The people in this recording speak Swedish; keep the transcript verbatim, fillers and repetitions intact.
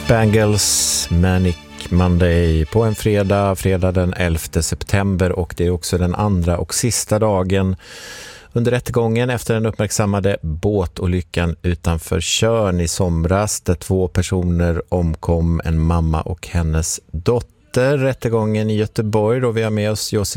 Bangles, Manic Monday på en fredag, fredag den elfte september, och det är också den andra och sista dagen under rättegången efter den uppmärksammade båtolyckan utanför Tjörn i somras där två personer omkom, en mamma och hennes dotter. Rättegången i Göteborg, då vi har med oss Josip